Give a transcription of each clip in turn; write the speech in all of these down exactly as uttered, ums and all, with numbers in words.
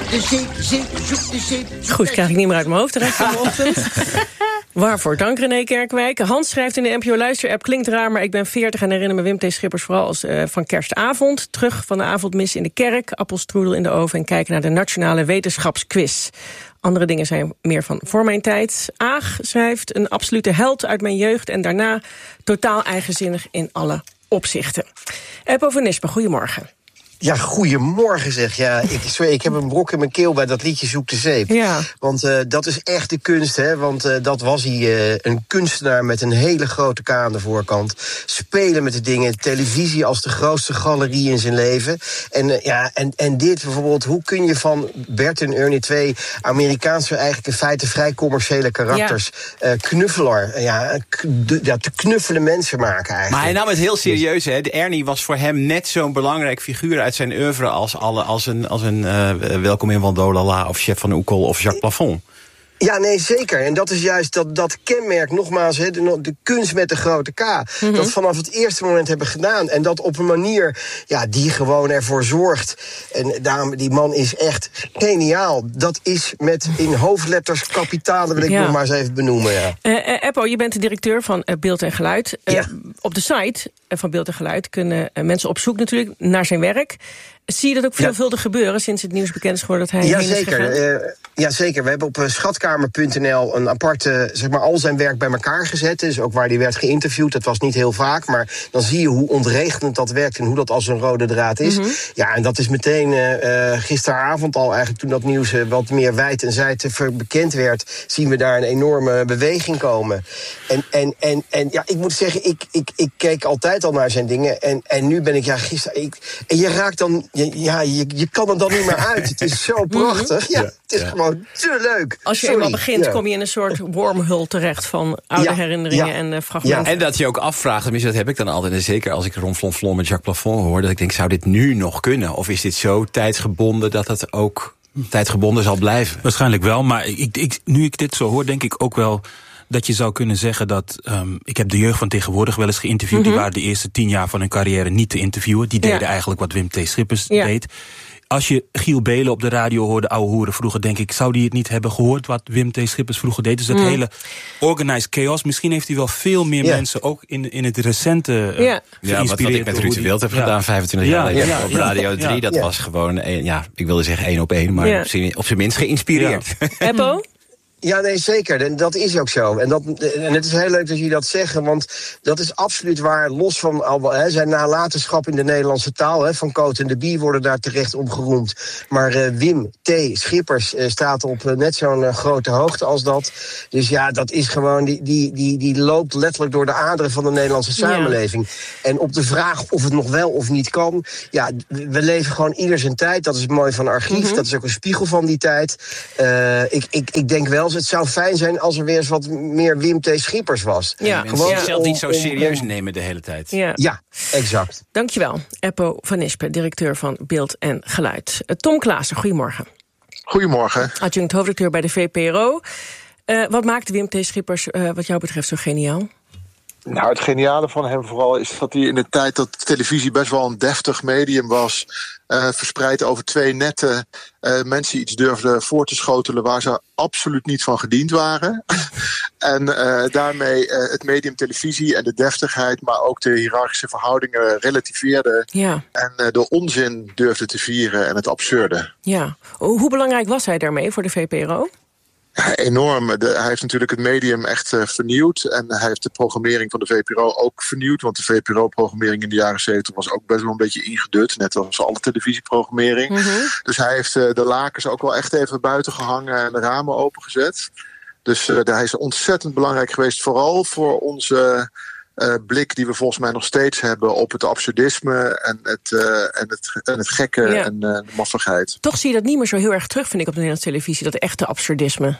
de zeep, zeep, zoek de zeep. Goed, krijg ik niet meer uit mijn hoofd de rest van de ochtend. Waarvoor dank, René Kerkwijk. Hans schrijft in de N P O Luisterapp: klinkt raar, maar ik ben veertig en herinner me Wim T. Schippers vooral als uh, van kerstavond. Terug van de avondmis in de kerk, appelstroedel in de oven en kijken naar de Nationale Wetenschapsquiz. Andere dingen zijn meer van voor mijn tijd. Aag schrijft: een absolute held uit mijn jeugd en daarna totaal eigenzinnig in alle opzichten. Eppo van Nispen, goedemorgen. Ja, goedemorgen zeg. Ja, ik, sorry, ik heb een brok in mijn keel bij dat liedje Zoek de Zeep. Ja. Want uh, dat is echt de kunst, hè. Want uh, dat was hij, uh, een kunstenaar met een hele grote K aan de voorkant. Spelen met de dingen, televisie als de grootste galerie in zijn leven. En, uh, ja, en, en dit bijvoorbeeld, hoe kun je van Bert en Ernie, twee Amerikaanse, eigenlijk in feite vrij commerciële karakters, ja. uh, knuffelaar, uh, ja, de, ja, te knuffelen mensen maken eigenlijk. Maar hij nam het heel serieus, hè. De Ernie was voor hem net zo'n belangrijk figuur uit zijn oeuvre als, alle, als een, als een uh, Welkom in Wandolala of Chef van Oekel of Jacques Plafond. Ja, nee, zeker. En dat is juist dat, dat kenmerk, nogmaals, he, de, de kunst met de grote K. Mm-hmm. Dat vanaf het eerste moment hebben gedaan. En dat op een manier, ja, die gewoon ervoor zorgt. En daarom, die man is echt geniaal. Dat is met in hoofdletters kapitalen, wil ik ja. nog maar eens even benoemen. Ja. Uh, Eppo, je bent de directeur van uh, Beeld en Geluid. Uh, ja. Op de site uh, van Beeld en Geluid kunnen uh, mensen op zoek natuurlijk naar zijn werk. Zie je dat ook veelvuldig ja. gebeuren sinds het nieuws bekend is geworden dat hij ja, heen is zeker. Uh, ja, zeker. We hebben op uh, schatkamer punt n l een aparte, zeg maar, al zijn werk bij elkaar gezet. Dus ook waar hij werd geïnterviewd. Dat was niet heel vaak, maar dan zie je hoe ontregelend dat werkt en hoe dat als een rode draad is. Mm-hmm. Ja, en dat is meteen uh, gisteravond al eigenlijk, toen dat nieuws uh, wat meer wijd en zijd uh, bekend werd, zien we daar een enorme beweging komen. En, en, en, en ja, ik moet zeggen, ik, ik, ik keek altijd al naar zijn dingen. En, en nu ben ik, ja, gisteren. Ik, en je raakt dan. Ja, je, je kan er dan niet meer uit. Het is zo prachtig. Ja, het is ja. gewoon te leuk. Als je Sorry. eenmaal begint, ja. kom je in een soort wormhole terecht van oude ja. herinneringen ja. en uh, fragmenten. Ja. En dat je ook afvraagt, tenminste dat heb ik dan altijd, en zeker als ik Ron Flon Flon met Jacques Plafond hoor, dat ik denk, zou dit nu nog kunnen? Of is dit zo tijdsgebonden dat het ook tijdgebonden zal blijven? Waarschijnlijk wel, maar ik, ik, nu ik dit zo hoor, denk ik ook wel dat je zou kunnen zeggen dat Um, ik heb de jeugd van tegenwoordig wel eens geïnterviewd. Mm-hmm. Die waren de eerste tien jaar van hun carrière niet te interviewen. Die deden ja. eigenlijk wat Wim T. Schippers ja. deed. Als je Giel Belen op de radio hoorde, ouwe hoeren vroeger, denk ik, zou die het niet hebben gehoord wat Wim T. Schippers vroeger deed? Dus dat mm. hele organized chaos. Misschien heeft hij wel veel meer yeah. mensen ook in, in het recente uh, yeah. Ja, wat, wat ik met Ruud de Wild heb ja. gedaan, vijfentwintig jaar geleden ja, ja, op Radio drie. Ja. Dat ja. was gewoon, een, ja, ik wilde zeggen één op één, maar ja. op zijn minst geïnspireerd. Ja. Eppo? Ja, nee, zeker. En dat is ook zo. En, dat, en het is heel leuk dat jullie dat zeggen, want dat is absoluut waar. Los van al, he, zijn nalatenschap in de Nederlandse taal, he, Van Coot en de Bie worden daar terecht om geroemd. Maar uh, Wim T. Schippers uh, staat op uh, net zo'n uh, grote hoogte als dat. Dus ja, dat is gewoon, die, die, die, die loopt letterlijk door de aderen van de Nederlandse samenleving. Ja. En op de vraag of het nog wel of niet kan, ja, we leven gewoon ieder zijn tijd. Dat is het mooie van archief, mm-hmm. dat is ook een spiegel van die tijd. Uh, ik, ik, ik denk wel, het zou fijn zijn als er weer eens wat meer Wim T. Schippers was. Ja. Gewoon ja. zelf niet zo serieus nemen de hele tijd. Ja, ja exact. Dankjewel, Eppo van Nispen, directeur van Beeld en Geluid. Tom Klaassen, goedemorgen. Goedemorgen. Adjunct hoofdredacteur bij de V P R O. Uh, wat maakt Wim T. Schippers uh, wat jou betreft zo geniaal? Nou, het geniale van hem vooral is dat hij in de tijd dat televisie best wel een deftig medium was, Uh, verspreid over twee netten, uh, mensen iets durfden voor te schotelen waar ze absoluut niet van gediend waren. en uh, daarmee uh, het medium televisie en de deftigheid, maar ook de hiërarchische verhoudingen relativeerde. Ja. En uh, de onzin durfde te vieren en het absurde. Ja. Hoe belangrijk was hij daarmee voor de V P R O? Ja, enorm. De, hij heeft natuurlijk het medium echt uh, vernieuwd. En hij heeft de programmering van de V P R O ook vernieuwd. Want de V P R O-programmering in de jaren zeventig was ook best wel een beetje ingedut. Net als alle televisieprogrammering. Mm-hmm. Dus hij heeft uh, de lakens ook wel echt even buiten gehangen en de ramen opengezet. Dus uh, hij is ontzettend belangrijk geweest. Vooral voor onze uh, blik die we volgens mij nog steeds hebben op het absurdisme en het, uh, en het, en het gekke ja. en uh, de maffigheid. Toch zie je dat niet meer zo heel erg terug, vind ik, op de Nederlandse televisie. Dat echte absurdisme.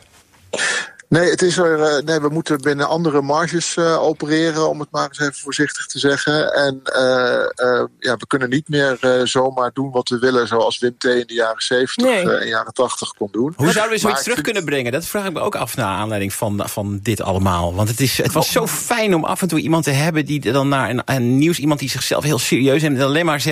Nee, het is er, nee, we moeten binnen andere marges uh, opereren, om het maar eens even voorzichtig te zeggen. En uh, uh, ja, we kunnen niet meer uh, zomaar doen wat we willen, zoals Wim T. in de jaren zeventig nee. uh, en jaren tachtig kon doen. Hoe zouden we zoiets terug vind... kunnen brengen? Dat vraag ik me ook af naar aanleiding van, van dit allemaal. Want het, is, het was zo fijn om af en toe iemand te hebben die dan naar een, een nieuws, iemand die zichzelf heel serieus neemt en alleen maar zeggen,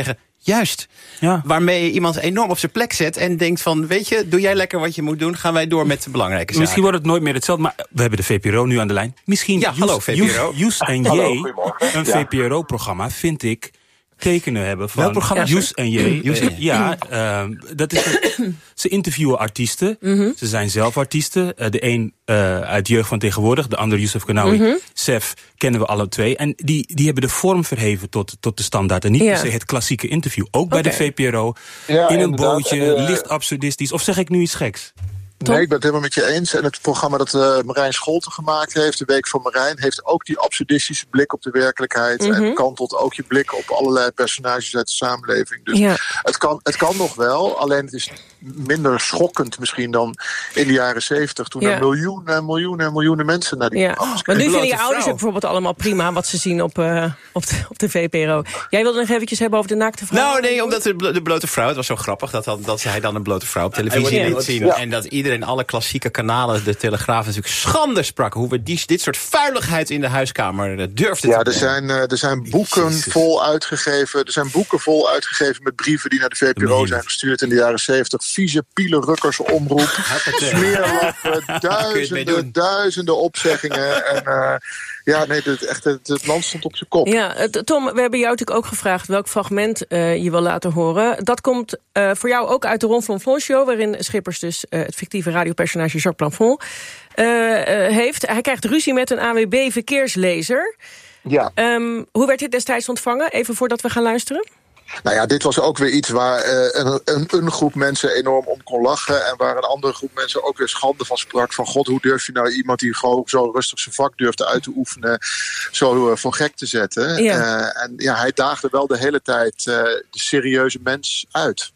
Juist. Ja. Waarmee je iemand enorm op zijn plek zet en denkt van, weet je, doe jij lekker wat je moet doen, gaan wij door met de belangrijke zaken. Misschien wordt het nooit meer hetzelfde, maar we hebben de V P R O nu aan de lijn. Misschien ja, hallo V P R O. Joes en J, een V P R O-programma, vind ik, tekenen hebben van... Welk programma? Joes en J. Joes en J. Ja, uh, dat is een, ze interviewen artiesten. Mm-hmm. Ze zijn zelf artiesten. Uh, de een uh, uit Jeugd van Tegenwoordig, de ander Youssef Kanaoui. Mm-hmm. Sef kennen we alle twee. En die, die hebben de vorm verheven tot, tot de standaard. En niet ja. per se het klassieke interview. Ook okay. bij de V P R O. Ja, in een inderdaad. bootje, en, uh, licht absurdistisch. Of zeg ik nu iets geks? Nee, ik ben het helemaal met je eens. En het programma dat uh, Marijn Scholten gemaakt heeft, de Week van Marijn, heeft ook die absurdistische blik op de werkelijkheid. Mm-hmm. En kantelt ook je blik op allerlei personages uit de samenleving. Dus ja. het, kan, het kan nog wel, alleen het is minder schokkend misschien dan in de jaren zeventig, toen ja. er miljoenen en miljoenen en miljoenen mensen naar die ja. programma's Maar nu kregen. vinden je ouders het bijvoorbeeld allemaal prima wat ze zien op, uh, op, de, op de V P R O. Jij wilde nog eventjes hebben over de naakte vrouw? Nou nee, omdat de, de blote vrouw, het was zo grappig dat, dat, dat hij dan een blote vrouw op televisie liet zien. Ja. En dat iedereen, alle klassieke kanalen, de Telegraaf natuurlijk schande sprak. Hoe we die, dit soort vuiligheid in de huiskamer durfden ja, te er zijn, uh, er zijn boeken Jezus. vol uitgegeven. Er zijn boeken vol uitgegeven met brieven die naar de V P R O zijn gestuurd in de jaren zeventig. Vieze pielenrukkers omroep. Smeerlappen, duizenden, duizenden opzeggingen. En uh, ja, nee, het, echt, het, het land stond op zijn kop. Ja, Tom, we hebben jou natuurlijk ook gevraagd welk fragment uh, je wil laten horen. Dat komt uh, voor jou ook uit de Ron Flonflon Show, waarin Schippers dus uh, het fictieve radiopersonage Jacques Plafond uh, uh, heeft. Hij krijgt ruzie met een A W B-verkeerslezer. Ja. Um, hoe werd dit destijds ontvangen? Even voordat we gaan luisteren. Nou ja, dit was ook weer iets waar uh, een, een, een groep mensen enorm om kon lachen. En waar een andere groep mensen ook weer schande van sprak. Van god, hoe durf je nou iemand die gewoon zo rustig zijn vak durft uit te oefenen, zo uh, voor gek te zetten. Ja. Uh, en ja, hij daagde wel de hele tijd uh, de serieuze mens uit.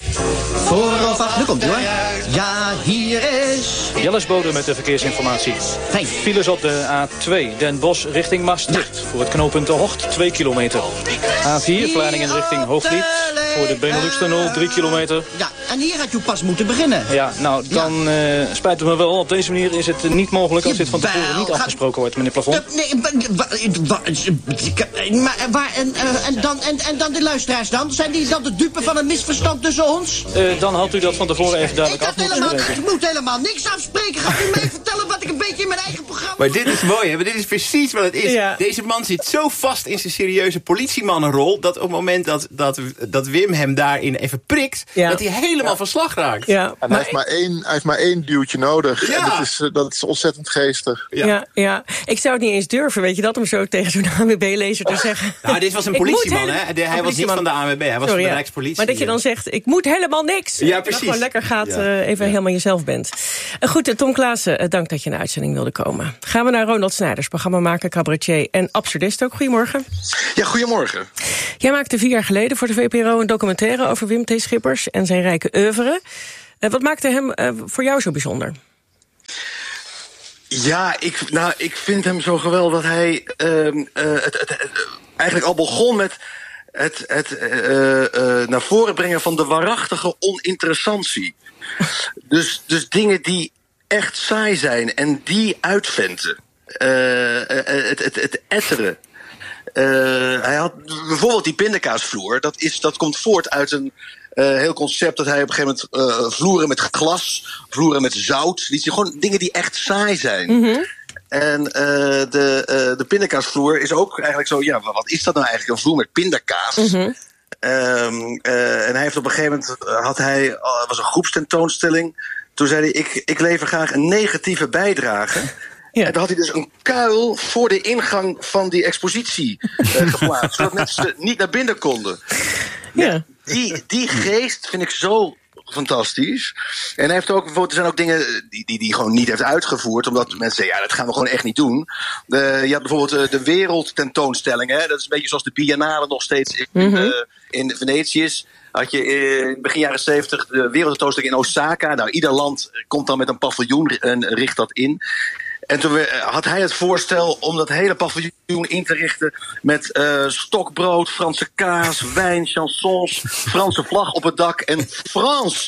Vooraf af, nu komt hij hoor. Ja, hier is... Jellis Bode met de verkeersinformatie. Hey. Files op de A twee, Den Bosch richting Maastricht. Ja. Voor het knooppunt De Hocht, twee kilometer. A vier, Vlaardingen richting Hoogvliet. Voor de Benelux-tunnel, drie kilometer. Ja, en hier had je pas moeten beginnen. Ja, nou, dan ja. uh, spijt het me wel. Op deze manier is het niet mogelijk als dit van tevoren niet afgesproken wordt, meneer Plafond. Nee, maar waar, en, uh, en, dan, en, en dan de luisteraars dan? Zijn die dan de dupe van een misverstand tussen ons? Uh, dan had u dat van tevoren even duidelijk af moeten spreken. Ik moet helemaal niks afspreken. Gaat u mij vertellen wat ik een beetje in mijn eigen programma... Maar dit is mooi, hè? Maar dit is precies wat het is. Ja. Deze man zit zo vast in zijn serieuze politiemannenrol, dat op het moment dat, dat, dat Wim hem daarin even prikt, ja. dat hij helemaal ja. van slag raakt. Ja. En hij, maar heeft maar één, hij heeft maar één duwtje nodig. Ja. En dat is, dat is ontzettend geestig. Ja. Ja, ja, ik zou het niet eens durven, weet je dat, om zo tegen zo'n A W B-lezer te zeggen. Nou, dit was een politieman, hè? De, hij was politieman. niet van de A W B, hij was Sorry, van de Rijkspolitie. Maar dat je dan zegt, ik moet helemaal niks. Ja, precies. Dat gewoon lekker gaat, ja. uh, even ja. helemaal jezelf bent. Uh, goed, Tom Klaassen, uh, dank dat je in de uitzending wilde komen. Gaan we naar Ronald Snijders, programmamaker, cabaretier en absurdist ook. Goedemorgen. Ja, goedemorgen. Jij maakte vier jaar geleden voor de V P R O een documentaire over Wim T. Schippers en zijn rijke oeuvre. Uh, wat maakte hem uh, voor jou zo bijzonder? Ja, ik, nou, ik vind hem zo geweldig dat hij uh, uh, het, het, het, eigenlijk al begon met het, het uh, uh, naar voren brengen van de waarachtige oninteressantie. dus, dus dingen die echt saai zijn en die uitventen. Uh, het, het, het etteren. Uh, hij had bijvoorbeeld die pindakaasvloer. Dat, is, dat komt voort uit een uh, heel concept dat hij op een gegeven moment uh, vloeren met glas, vloeren met zout. Die, gewoon dingen die echt saai zijn. Mm-hmm. En uh, de, uh, de pindakaasvloer is ook eigenlijk zo, ja, wat is dat nou eigenlijk? Een vloer met pindakaas. Mm-hmm. Um, uh, en hij heeft op een gegeven moment, uh, had hij, uh, was een groepstentoonstelling. Toen zei hij, ik, ik lever graag een negatieve bijdrage. Ja. En dan had hij dus een kuil voor de ingang van die expositie uh, geplaatst. Zodat mensen niet naar binnen konden. Ja. Die, die geest vind ik zo fantastisch. En hij heeft ook, bijvoorbeeld, er zijn ook dingen die die, die gewoon niet heeft uitgevoerd. Omdat mensen zeggen, ja, dat gaan we gewoon echt niet doen. Uh, je had bijvoorbeeld uh, de wereldtentoonstelling. Hè? Dat is een beetje zoals de Biennale nog steeds in, mm-hmm. uh, in Venetië is. Had je in begin jaren zeventig de wereldtentoonstelling in Osaka. Nou, ieder land komt dan met een paviljoen en richt dat in. En toen had hij het voorstel om dat hele paviljoen in te richten met uh, stokbrood, Franse kaas, wijn, chansons, Franse vlag op het dak en Frans.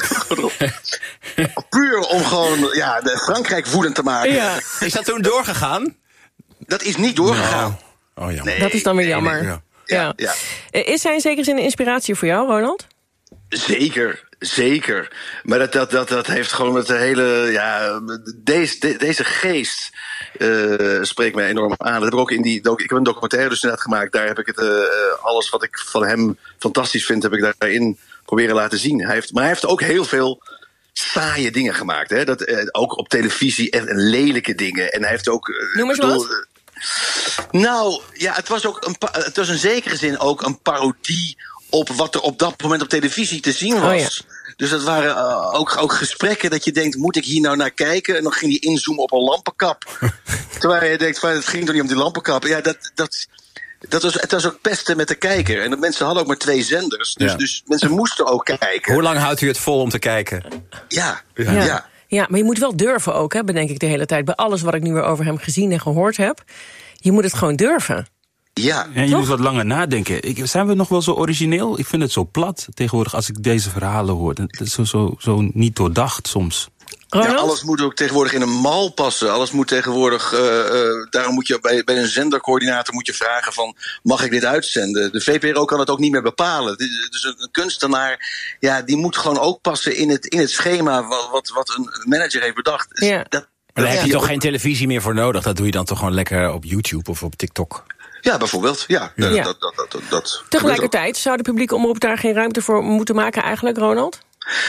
Puur om gewoon ja, de Frankrijk woedend te maken. Ja. Is dat toen doorgegaan? Dat is niet doorgegaan. No. Oh, jammer. Nee, dat is dan weer jammer. Nee, nee. ja, ja. ja. Is hij in zekere zin een inspiratie voor jou, Ronald? Zeker, zeker. Maar dat, dat, dat, dat heeft gewoon met de hele... Ja, deze, de, deze geest uh, spreekt mij enorm aan. Dat heb ik ook in die... Ik heb een documentaire dus net gemaakt. Daar heb ik het, uh, alles wat ik van hem fantastisch vind, heb ik daarin proberen laten zien. Hij heeft, maar hij heeft ook heel veel saaie dingen gemaakt. Hè? Dat, uh, ook op televisie echt lelijke dingen. En hij heeft ook... Uh, Noem eens bedoel, wat. Uh, nou, ja, het was ook een, het was in zekere zin ook een parodie op wat er op dat moment op televisie te zien was. Oh ja. Dus dat waren uh, ook, ook gesprekken dat je denkt, moet ik hier nou naar kijken? En dan ging hij inzoomen op een lampenkap. Terwijl je denkt, van, het ging toch niet om die lampenkap? Ja, dat, dat, dat was, het was ook pesten met de kijker. En de mensen hadden ook maar twee zenders. Dus, ja. dus mensen moesten ook kijken. Hoe lang houdt u het vol om te kijken? Ja, ja. ja. ja. Ja, maar je moet wel durven ook, hè, bedenk ik de hele tijd. Bij alles wat ik nu weer over hem gezien en gehoord heb. Je moet het gewoon durven. Ja. En je Toch? moet wat langer nadenken. Ik, zijn we nog wel zo origineel? Ik vind het zo plat tegenwoordig als ik deze verhalen hoor. Het is zo, zo, zo niet doordacht soms. Ja, alles moet ook tegenwoordig in een mal passen. Alles moet tegenwoordig... Uh, uh, daarom moet je bij, bij een zendercoördinator moet je vragen van... mag ik dit uitzenden? De V P R O kan het ook niet meer bepalen. Dus een kunstenaar, ja, die moet gewoon ook passen in het, in het schema... wat, wat, wat een manager heeft bedacht. Dus ja. dat, maar daar heb je toch ook geen televisie meer voor nodig? Dat doe je dan toch gewoon lekker op YouTube of op TikTok? Ja, bijvoorbeeld. Ja, ja. Dat, dat, dat, dat, dat Tegelijkertijd zou de publieke omroep daar geen ruimte voor moeten maken eigenlijk, Ronald?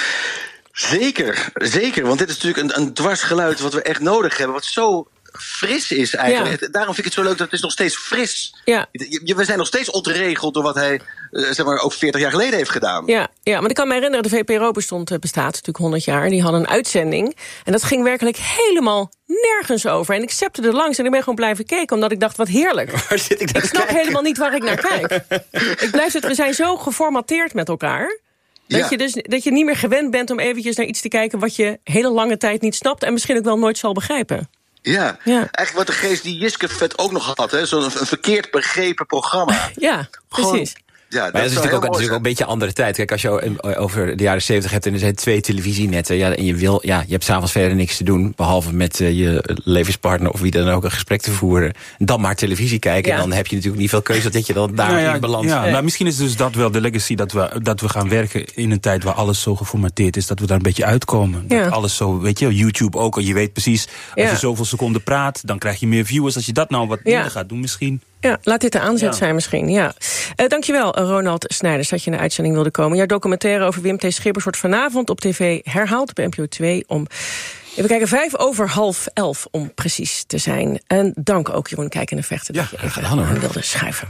Zeker, zeker. Want dit is natuurlijk een, een dwarsgeluid wat we echt nodig hebben. Wat zo fris is eigenlijk. Ja. Daarom vind ik het zo leuk dat het is nog steeds fris. Ja. We zijn nog steeds ontregeld door wat hij uh, zeg maar, ook veertig jaar geleden heeft gedaan. Ja, ja, maar ik kan me herinneren, de V P R O bestond, bestaat natuurlijk honderd jaar. Die hadden een uitzending. En dat ging werkelijk helemaal nergens over. En ik zepte er langs en ik ben gewoon blijven kijken. Omdat ik dacht, wat heerlijk. Waar zit ik, ik snap kijken? helemaal niet waar ik naar kijk. ik blijf het, we zijn zo geformateerd met elkaar. Dat, ja. je dus, dat je niet meer gewend bent om eventjes naar iets te kijken... wat je hele lange tijd niet snapt en misschien ook wel nooit zal begrijpen. Ja, ja. Eigenlijk wat de geest die Jiske Vet ook nog had. Zo'n een verkeerd begrepen programma. Ja, precies. Gewoon, ja, dat, maar dat is natuurlijk ook, natuurlijk ook een beetje een andere tijd. Kijk, als je over de jaren zeventig hebt en er zijn twee televisienetten... Ja, en je, wil, ja, je hebt s'avonds verder niks te doen... behalve met uh, je levenspartner of wie dan ook een gesprek te voeren... dan maar televisie kijken. Ja. En dan heb je natuurlijk niet veel keuze dat je dan daarin nou ja, belandt. Ja, nou, misschien is dus dat wel de legacy dat we, dat we gaan werken... in een tijd waar alles zo geformateerd is... dat we daar een beetje uitkomen. Ja. Dat alles zo, weet je, YouTube ook. Je weet precies, als ja. je zoveel seconden praat... dan krijg je meer viewers. Als je dat nou wat minder ja. gaat doen misschien... Ja, laat dit de aanzet ja. zijn misschien, ja. Uh, dankjewel, Ronald Snijders, dat je in de uitzending wilde komen. Jouw documentaire over Wim T. Schippers wordt vanavond op tv herhaald... op N P O twee om, even kijken, vijf over half elf om precies te zijn. En dank ook, Jeroen Kijkende Vechten, ja, dat je even aan wilde schuiven.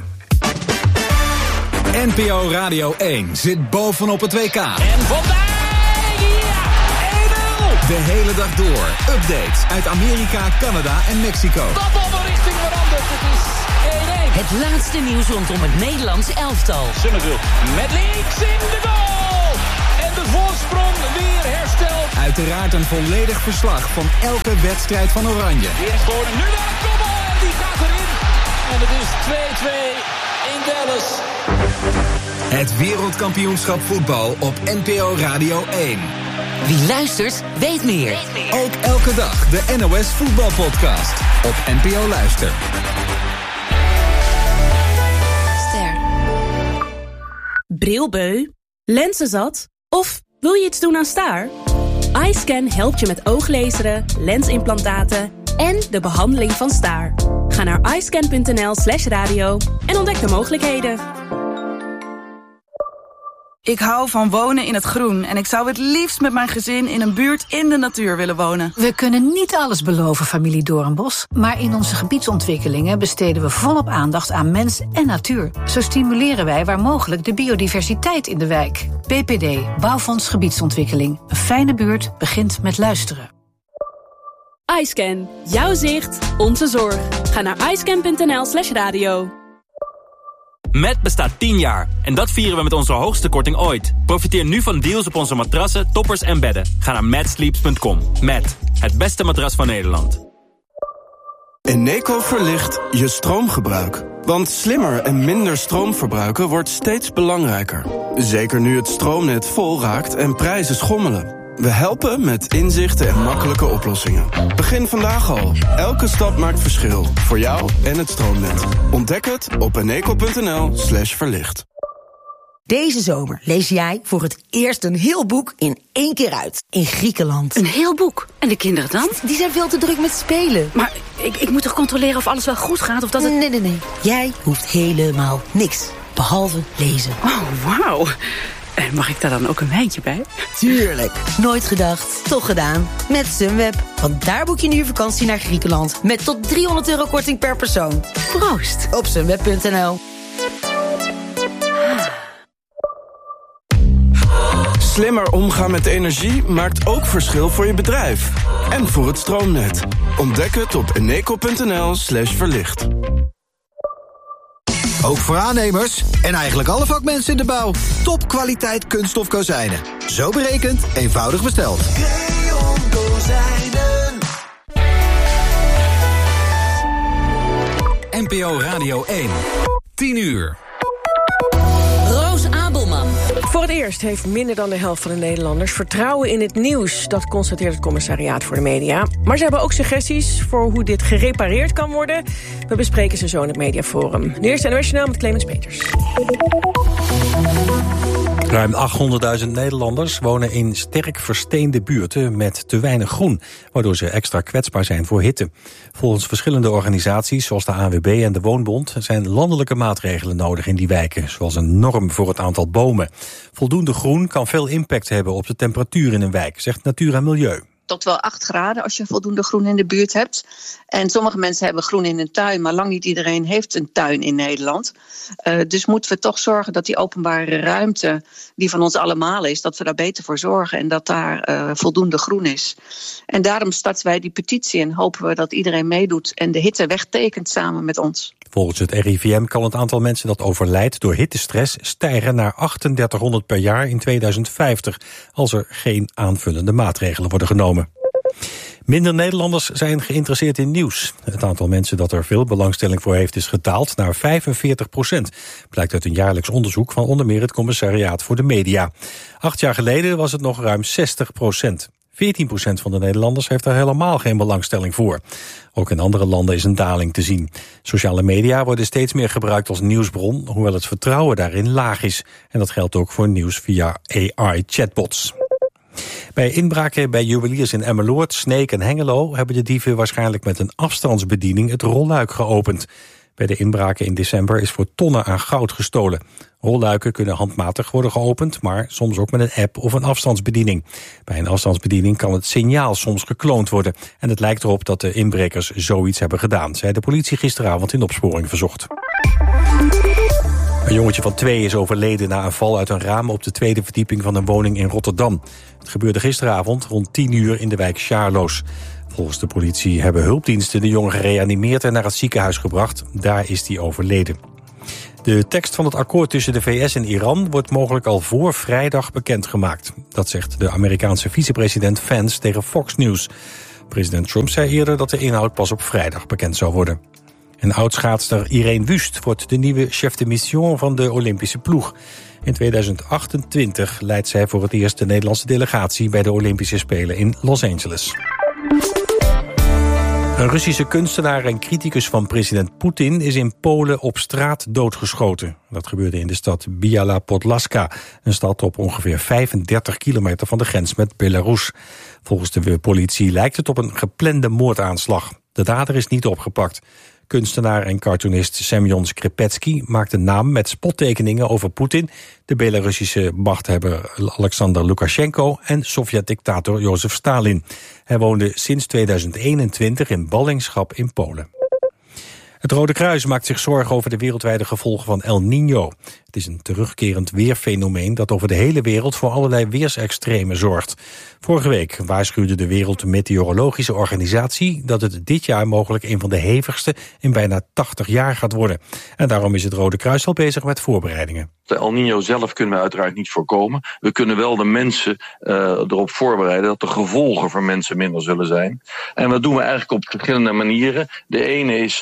N P O Radio één zit bovenop het W K. En vandaag, ja, één nul! De hele dag door, updates uit Amerika, Canada en Mexico. Dat al de richting veranderd, het is... Het laatste nieuws rondom het Nederlandse elftal. Summerville met links in de goal. En de voorsprong weer hersteld. Uiteraard een volledig verslag van elke wedstrijd van Oranje. Weer is geworden, nu naar de kopbal en die gaat erin. En het is twee twee in Dallas. Het wereldkampioenschap voetbal op N P O Radio één. Wie luistert, weet meer. Weet meer. Ook elke dag de N O S voetbalpodcast op N P O Luister. Brilbeu, lenzenzat of wil je iets doen aan staar? iScan helpt je met ooglezeren, lensimplantaten en de behandeling van staar. Ga naar iscan.nl slash radio en ontdek de mogelijkheden. Ik hou van wonen in het groen en ik zou het liefst met mijn gezin in een buurt in de natuur willen wonen. We kunnen niet alles beloven, familie Doornbos, maar in onze gebiedsontwikkelingen besteden we volop aandacht aan mens en natuur. Zo stimuleren wij waar mogelijk de biodiversiteit in de wijk. B P D, Bouwfonds Gebiedsontwikkeling. Een fijne buurt begint met luisteren. iScan, jouw zicht, onze zorg. Ga naar iscan.nl slash radio. Met bestaat tien jaar en dat vieren we met onze hoogste korting ooit. Profiteer nu van deals op onze matrassen, toppers en bedden. Ga naar mad sleeps punt com. Met het beste matras van Nederland. Eneco verlicht je stroomgebruik. Want slimmer en minder stroom verbruiken wordt steeds belangrijker. Zeker nu het stroomnet vol raakt en prijzen schommelen. We helpen met inzichten en makkelijke oplossingen. Begin vandaag al. Elke stap maakt verschil. Voor jou en het stroomnet. Ontdek het op eneco.nl slash verlicht. Deze zomer lees jij voor het eerst een heel boek in één keer uit. In Griekenland. Een heel boek? En de kinderen dan? Die zijn veel te druk met spelen. Maar ik, ik moet toch controleren of alles wel goed gaat? Of dat het... Nee, nee, nee. Jij hoeft helemaal niks. Behalve lezen. Oh, wauw. En mag ik daar dan ook een wijntje bij? Tuurlijk. Nooit gedacht, toch gedaan. Met Sunweb. Want daar boek je nu je vakantie naar Griekenland. Met tot driehonderd euro korting per persoon. Proost. Op sunweb punt n l. Slimmer omgaan met energie maakt ook verschil voor je bedrijf. En voor het stroomnet. Ontdek het op eneco.nl slash verlicht. Ook voor aannemers en eigenlijk alle vakmensen in de bouw. Topkwaliteit kunststof kozijnen. Zo berekend, eenvoudig besteld. Creon Kozijnen. N P O Radio één. tien uur. Roos Abelman. Voor het eerst heeft minder dan de helft van de Nederlanders vertrouwen in het nieuws. Dat constateert het Commissariaat voor de Media. Maar ze hebben ook suggesties voor hoe dit gerepareerd kan worden. We bespreken ze zo in het Mediaforum. Nu eerst N O S Journaal met Clemens Peters. Ruim achthonderdduizend Nederlanders wonen in sterk versteende buurten met te weinig groen, waardoor ze extra kwetsbaar zijn voor hitte. Volgens verschillende organisaties, zoals de A N W B en de Woonbond, zijn landelijke maatregelen nodig in die wijken, zoals een norm voor het aantal bomen. Voldoende groen kan veel impact hebben op de temperatuur in een wijk, zegt Natuur en Milieu. Tot wel acht graden als je voldoende groen in de buurt hebt. En sommige mensen hebben groen in hun tuin, maar lang niet iedereen heeft een tuin in Nederland. Uh, dus moeten we toch zorgen dat die openbare ruimte, die van ons allemaal is, dat we daar beter voor zorgen en dat daar uh, voldoende groen is. En daarom starten wij die petitie en hopen we dat iedereen meedoet en de hitte wegtekent samen met ons. Volgens het R I V M kan het aantal mensen dat overlijdt door hittestress stijgen naar achtendertighonderd per jaar in tweeduizend vijftig, als er geen aanvullende maatregelen worden genomen. Minder Nederlanders zijn geïnteresseerd in nieuws. Het aantal mensen dat er veel belangstelling voor heeft is gedaald naar vijfenveertig procent. Blijkt uit een jaarlijks onderzoek van onder meer het Commissariaat voor de Media. Acht jaar geleden was het nog ruim zestig procent. veertien procent van de Nederlanders heeft er helemaal geen belangstelling voor. Ook in andere landen is een daling te zien. Sociale media worden steeds meer gebruikt als nieuwsbron, hoewel het vertrouwen daarin laag is. En dat geldt ook voor nieuws via A I-chatbots. Bij inbraken bij juweliers in Emmeloord, Sneek en Hengelo hebben de dieven waarschijnlijk met een afstandsbediening het rolluik geopend. Bij de inbraken in december is voor tonnen aan goud gestolen. Rolluiken kunnen handmatig worden geopend, maar soms ook met een app of een afstandsbediening. Bij een afstandsbediening kan het signaal soms gekloond worden. En het lijkt erop dat de inbrekers zoiets hebben gedaan, zei de politie gisteravond in opsporing verzocht. Een jongetje van twee is overleden na een val uit een raam op de tweede verdieping van een woning in Rotterdam. Het gebeurde gisteravond rond tien uur in de wijk Sjaarloos. Volgens de politie hebben hulpdiensten de jongen gereanimeerd en naar het ziekenhuis gebracht. Daar is hij overleden. De tekst van het akkoord tussen de V S en Iran wordt mogelijk al voor vrijdag bekendgemaakt. Dat zegt de Amerikaanse vicepresident Vance tegen Fox News. President Trump zei eerder dat de inhoud pas op vrijdag bekend zou worden. En oudschaatster Irene Wust wordt de nieuwe chef de mission van de Olympische ploeg. In tweeduizend achtentwintig leidt zij voor het eerst de Nederlandse delegatie bij de Olympische Spelen in Los Angeles. Een Russische kunstenaar en criticus van president Poetin is in Polen op straat doodgeschoten. Dat gebeurde in de stad Biała Podlaska, een stad op ongeveer vijfendertig kilometer van de grens met Belarus. Volgens de politie lijkt het op een geplande moordaanslag. De dader is niet opgepakt. Kunstenaar en cartoonist Semyon Skripetsky maakte naam met spottekeningen over Poetin, de Belarussische machthebber Alexander Lukashenko en Sovjet-dictator Jozef Stalin. Hij woonde sinds tweeduizend eenentwintig in ballingschap in Polen. Het Rode Kruis maakt zich zorgen over de wereldwijde gevolgen van El Niño. Het is een terugkerend weerfenomeen dat over de hele wereld voor allerlei weersextremen zorgt. Vorige week waarschuwde de Wereldmeteorologische Organisatie dat het dit jaar mogelijk een van de hevigste in bijna tachtig jaar gaat worden. En daarom is het Rode Kruis al bezig met voorbereidingen. De El Niño zelf kunnen we uiteraard niet voorkomen. We kunnen wel de mensen uh, erop voorbereiden dat de gevolgen voor mensen minder zullen zijn. En dat doen we eigenlijk op verschillende manieren. De ene is, soms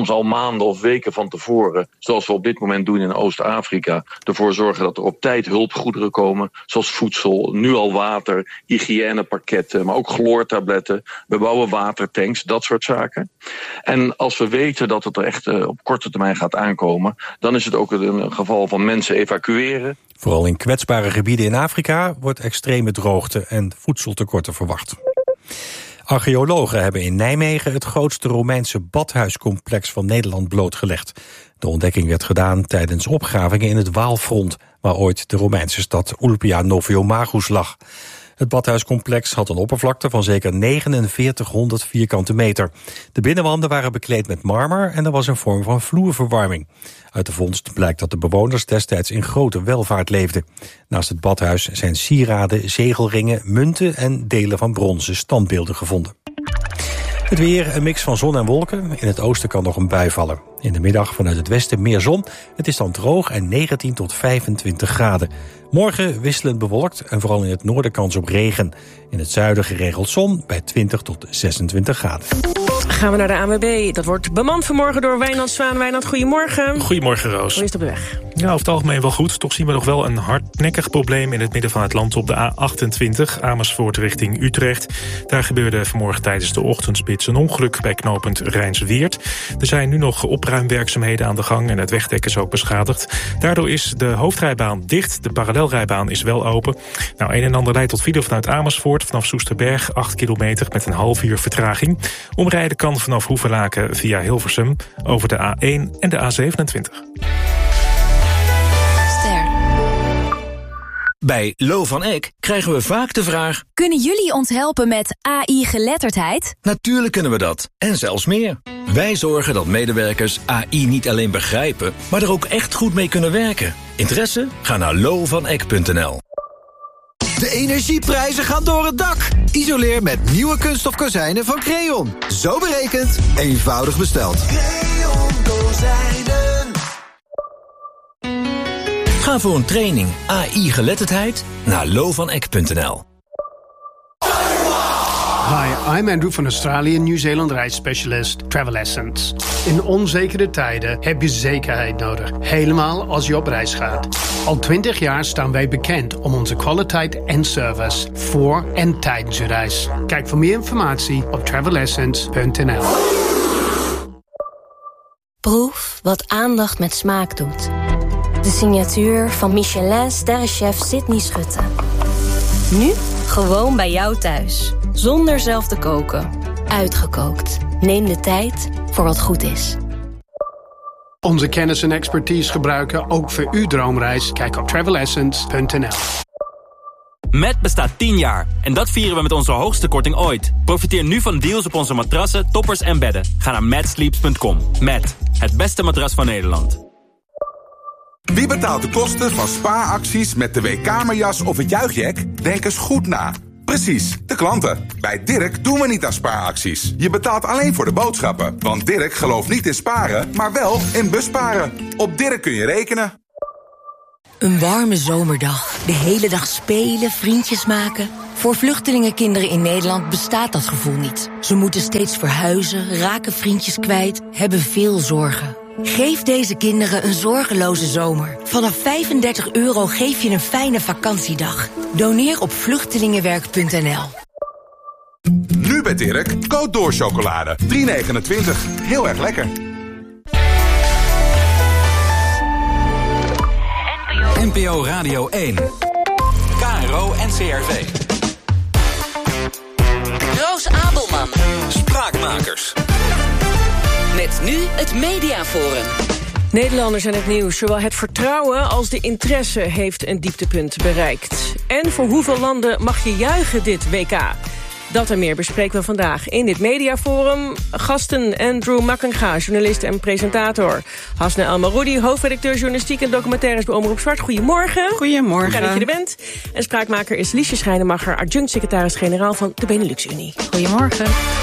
soms al maanden of weken van tevoren, zoals we op dit moment doen in Oost-Afrika, ervoor zorgen dat er op tijd hulpgoederen komen, zoals voedsel, nu al water, hygiënepakketten, maar ook chloortabletten. We bouwen watertanks, dat soort zaken. En als we weten dat het er echt uh, op korte termijn gaat aankomen, dan is het ook een geval van mensen evacueren. Vooral in kwetsbare gebieden in Afrika wordt extreme droogte en voedseltekorten verwacht. Archeologen hebben in Nijmegen het grootste Romeinse badhuiscomplex van Nederland blootgelegd. De ontdekking werd gedaan tijdens opgravingen in het Waalfront, waar ooit de Romeinse stad Ulpia Noviomagus lag. Het badhuiscomplex had een oppervlakte van zeker negenenveertighonderd vierkante meter. De binnenwanden waren bekleed met marmer en er was een vorm van vloerverwarming. Uit de vondst blijkt dat de bewoners destijds in grote welvaart leefden. Naast het badhuis zijn sieraden, zegelringen, munten en delen van bronzen standbeelden gevonden. Het weer, een mix van zon en wolken. In het oosten kan nog een bui vallen. In de middag vanuit het westen meer zon. Het is dan droog en negentien tot vijfentwintig graden. Morgen wisselend bewolkt en vooral in het noorden kans op regen. In het zuiden geregeld zon bij twintig tot zesentwintig graden. Gaan we naar de A N W B. Dat wordt bemand vanmorgen door Wijnand Zwaan. Wijnand, goedemorgen. Goedemorgen, Roos. Hoe is het op de weg? Ja, over het algemeen wel goed. Toch zien we nog wel een hardnekkig probleem in het midden van het land op de A achtentwintig, Amersfoort richting Utrecht. Daar gebeurde vanmorgen tijdens de ochtendspits een ongeluk bij knooppunt Rijnsweert. Er zijn nu nog opruimwerkzaamheden aan de gang en het wegdek is ook beschadigd. Daardoor is de hoofdrijbaan dicht. De parallelrijbaan is wel open. Nou, een en ander leidt tot file vanuit Amersfoort, vanaf Soesterberg, acht kilometer met een half uur vertraging. Omrijden kan vanaf Hoevelaken via Hilversum over de A één en de A zevenentwintig. Bij Lo van Eck krijgen we vaak de vraag: kunnen jullie ons helpen met A I-geletterdheid? Natuurlijk kunnen we dat, en zelfs meer. Wij zorgen dat medewerkers A I niet alleen begrijpen, maar er ook echt goed mee kunnen werken. Interesse? Ga naar lo van eck punt n l. De energieprijzen gaan door het dak. Isoleer met nieuwe kunststof kozijnen van Creon. Zo berekend, eenvoudig besteld. Creon kozijnen. Ga voor een training A I-geletterdheid naar lo van eck punt n l. Hi, I'm Andrew van Australië, Nieuw-Zeeland reisspecialist Travel Essence. In onzekere tijden heb je zekerheid nodig, helemaal als je op reis gaat. Al twintig jaar staan wij bekend om onze kwaliteit en service voor en tijdens je reis. Kijk voor meer informatie op travel essence punt n l. Proef wat aandacht met smaak doet. De signatuur van Michelin-sterrenchef Sydney Schutte. Nu gewoon bij jou thuis. Zonder zelf te koken. Uitgekookt. Neem de tijd voor wat goed is. Onze kennis en expertise gebruiken ook voor uw droomreis. Kijk op travel essence punt n l. Met bestaat tien jaar en dat vieren we met onze hoogste korting ooit. Profiteer nu van deals op onze matrassen, toppers en bedden. Ga naar mad sleeps punt com. Met het beste matras van Nederland. Wie betaalt de kosten van spaaracties met de weekkamerjas of het juichjack? Denk eens goed na. Precies, de klanten. Bij Dirk doen we niet aan spaaracties. Je betaalt alleen voor de boodschappen. Want Dirk gelooft niet in sparen, maar wel in busparen. Op Dirk kun je rekenen. Een warme zomerdag. De hele dag spelen, vriendjes maken. Voor vluchtelingenkinderen in Nederland bestaat dat gevoel niet. Ze moeten steeds verhuizen, raken vriendjes kwijt, hebben veel zorgen. Geef deze kinderen een zorgeloze zomer. Vanaf vijfendertig euro geef je een fijne vakantiedag. Doneer op vluchtelingenwerk punt n l. Nu bij Dirk, Côte d'Or chocolade. drie negenentwintig. Heel erg lekker. N P O Radio één. K R O en C R V. Roos Abelman. Spraakmakers. Met nu het Mediaforum. Nederlanders en het nieuws. Zowel het vertrouwen als de interesse heeft een dieptepunt bereikt. En voor hoeveel landen mag je juichen dit W K? Dat en meer bespreken we vandaag in dit Mediaforum. Gasten Andrew Makkenga, journalist en presentator. Hasna El-Maroudi, hoofdredacteur journalistiek en documentaires bij Omroep Zwart. Goedemorgen. Goedemorgen. Fijn dat je er bent. En spraakmaker is Liesje Schijnemacher, adjunct-secretaris-generaal van de Benelux-Unie. Goedemorgen.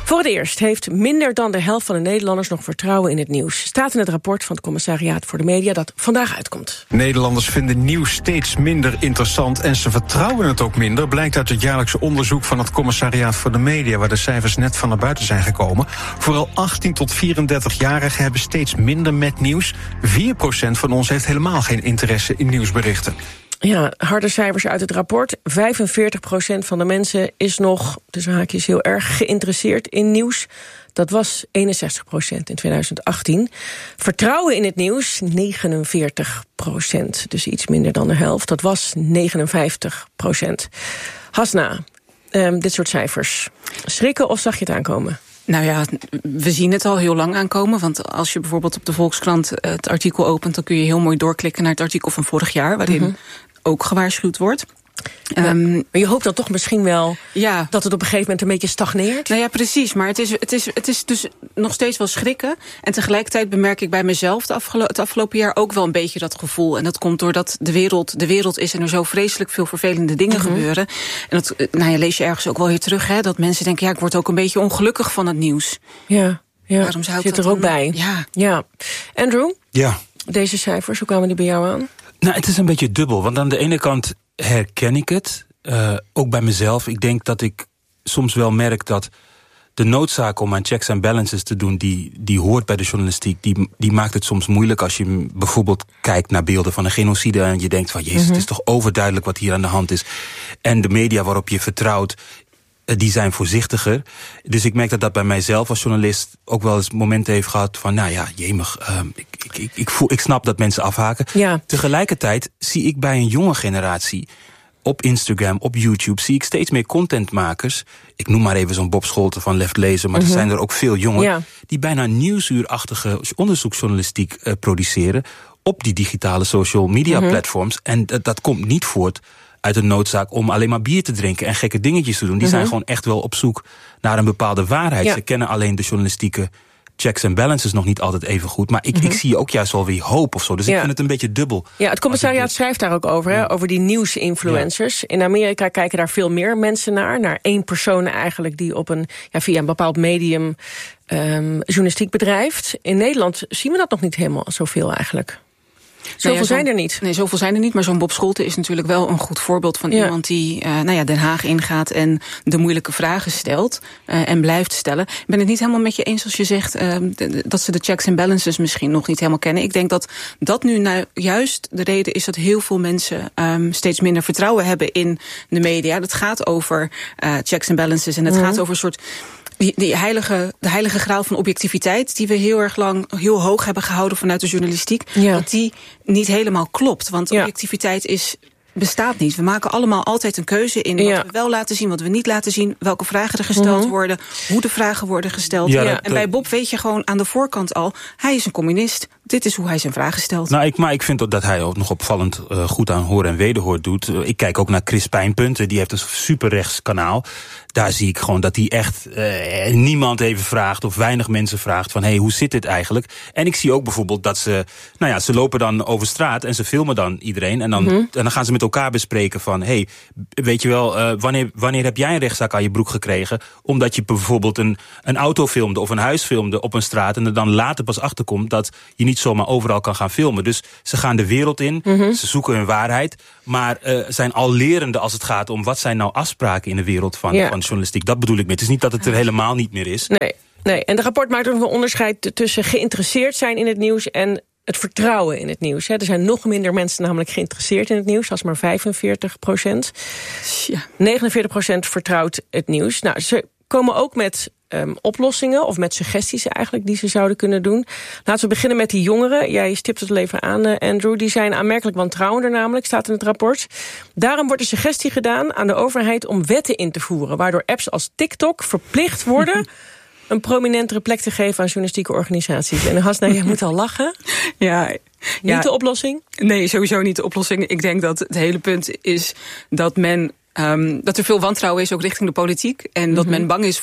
Voor het eerst heeft minder dan de helft van de Nederlanders nog vertrouwen in het nieuws. Staat in het rapport van het Commissariaat voor de Media dat vandaag uitkomt. Nederlanders vinden nieuws steeds minder interessant en ze vertrouwen het ook minder. Blijkt uit het jaarlijkse onderzoek van het Commissariaat voor de Media, waar de cijfers net van naar buiten zijn gekomen. Vooral achttien tot vierendertig-jarigen hebben steeds minder met nieuws. vier procent van ons heeft helemaal geen interesse in nieuwsberichten. Ja, harde cijfers uit het rapport. vijfenveertig procent van de mensen is nog, tussen haakjes, heel erg geïnteresseerd in nieuws. Dat was eenenzestig procent in tweeduizend achttien. Vertrouwen in het nieuws, negenenveertig procent. Dus iets minder dan de helft. Dat was negenenvijftig procent. Hasna, um, dit soort cijfers. Schrikken of zag je het aankomen? Nou ja, we zien het al heel lang aankomen. Want als je bijvoorbeeld op de Volkskrant het artikel opent, dan kun je heel mooi doorklikken naar het artikel van vorig jaar, waarin mm-hmm. ook gewaarschuwd wordt. Ja, um, maar je hoopt dan toch misschien wel ja. dat het op een gegeven moment een beetje stagneert? Nou ja, precies. Maar het is, het is, het is dus nog steeds wel schrikken. En tegelijkertijd bemerk ik bij mezelf de afgelo- het afgelopen jaar ook wel een beetje dat gevoel. En dat komt doordat de wereld de wereld is en er zo vreselijk veel vervelende dingen mm-hmm. gebeuren. En dat nou ja, lees je ergens ook wel weer terug, hè, dat mensen denken, ja, ik word ook een beetje ongelukkig van het nieuws. Ja, ja. Waarom zou ik zit dat er ook dan... bij. Ja. ja. Andrew? Ja. Deze cijfers, hoe kwamen die bij jou aan? Nou, het is een beetje dubbel. Want aan de ene kant herken ik het. Uh, ook bij mezelf. Ik denk dat ik soms wel merk dat de noodzaak om aan checks en balances te doen, die, die hoort bij de journalistiek, die, die maakt het soms moeilijk als je bijvoorbeeld kijkt naar beelden van een genocide en je denkt van, jezus, mm-hmm. het is toch overduidelijk wat hier aan de hand is. En de media waarop je vertrouwt, die zijn voorzichtiger. Dus ik merk dat dat bij mijzelf als journalist ook wel eens momenten heeft gehad van, nou ja, jemig, uh, ik, ik, ik, ik, voel, ik snap dat mensen afhaken. Ja. Tegelijkertijd zie ik bij een jonge generatie op Instagram, op YouTube, zie ik steeds meer contentmakers. Ik noem maar even zo'n Bob Scholten van Left Lezer, maar mm-hmm. er zijn er ook veel jongeren, ja. die bijna nieuwsuurachtige onderzoeksjournalistiek uh, produceren op die digitale social media mm-hmm. platforms. En dat, dat komt niet voort uit een noodzaak om alleen maar bier te drinken en gekke dingetjes te doen. Die mm-hmm. zijn gewoon echt wel op zoek naar een bepaalde waarheid. Ja. Ze kennen alleen de journalistieke checks en balances nog niet altijd even goed. Maar ik, mm-hmm. ik zie ook juist wel weer hoop of zo. Dus ja. ik vind het een beetje dubbel. Ja, het commissariaat schrijft daar ook over, hè, ja. over die nieuwsinfluencers. Ja. In Amerika kijken daar veel meer mensen naar. Naar één persoon eigenlijk die op een, ja, via een bepaald medium um, journalistiek bedrijft. In Nederland zien we dat nog niet helemaal zoveel eigenlijk. Zoveel nou ja, zijn er niet. Nee, zoveel zijn er niet. Maar zo'n Bob Scholten is natuurlijk wel een goed voorbeeld van ja. iemand die uh, nou ja, Den Haag ingaat en de moeilijke vragen stelt uh, en blijft stellen. Ik ben het niet helemaal met je eens als je zegt uh, de, dat ze de checks en balances misschien nog niet helemaal kennen. Ik denk dat dat nu nou juist de reden is dat heel veel mensen um, steeds minder vertrouwen hebben in de media. Dat gaat over uh, checks en balances en het mm-hmm. gaat over een soort Die, die heilige, de heilige graal van objectiviteit, die we heel erg lang heel hoog hebben gehouden vanuit de journalistiek, ja. dat die niet helemaal klopt. Want ja. objectiviteit is, bestaat niet. We maken allemaal altijd een keuze in wat ja. we wel laten zien, wat we niet laten zien, welke vragen er gesteld mm-hmm. worden, hoe de vragen worden gesteld. Ja, dat, en bij Bob weet je gewoon aan de voorkant al, hij is een communist. Dit is hoe hij zijn vragen stelt. Nou, ik, maar ik vind dat hij ook nog opvallend uh, goed aan hoor en wederhoor doet. Uh, ik kijk ook naar Chris Pijnpunten, die heeft een superrechts kanaal. Daar zie ik gewoon dat hij echt uh, niemand even vraagt of weinig mensen vraagt van, hé, hey, hoe zit dit eigenlijk? En ik zie ook bijvoorbeeld dat ze, nou ja, ze lopen dan over straat en ze filmen dan iedereen en dan, mm-hmm. en dan gaan ze met elkaar bespreken van, hé, hey, weet je wel, uh, wanneer, wanneer heb jij een rechtszaak aan je broek gekregen? Omdat je bijvoorbeeld een, een auto filmde of een huis filmde op een straat en er dan later pas achterkomt dat je niet zomaar overal kan gaan filmen. Dus ze gaan de wereld in, mm-hmm. ze zoeken hun waarheid, maar uh, zijn al lerende als het gaat om wat zijn nou afspraken in de wereld van, ja. van journalistiek. Dat bedoel ik met. Het is niet dat het er helemaal niet meer is. Nee, nee. En het rapport maakt ook een onderscheid tussen geïnteresseerd zijn in het nieuws en het vertrouwen in het nieuws. Er zijn nog minder mensen namelijk geïnteresseerd in het nieuws, als maar vijfenveertig procent. Ja. negenenveertig procent vertrouwt het nieuws. Nou, ze komen ook met Um, oplossingen of met suggesties eigenlijk die ze zouden kunnen doen. Laten we beginnen met die jongeren. Jij stipt het al even aan, uh, Andrew. Die zijn aanmerkelijk wantrouwender namelijk, staat in het rapport. Daarom wordt de suggestie gedaan aan de overheid om wetten in te voeren, waardoor apps als TikTok verplicht worden een prominentere plek te geven aan journalistieke organisaties. En Hasna, jij moet al lachen. Ja, Niet ja, de oplossing? Nee, sowieso niet de oplossing. Ik denk dat het hele punt is dat men Um, dat er veel wantrouwen is ook richting de politiek. En mm-hmm. dat men bang is